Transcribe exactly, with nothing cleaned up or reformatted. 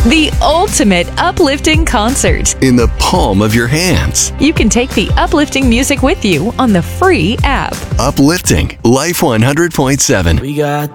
The ultimate uplifting concert. In the palm of your hands. You can take the uplifting music with you on the free app. Uplifting Life one hundred point seven. We got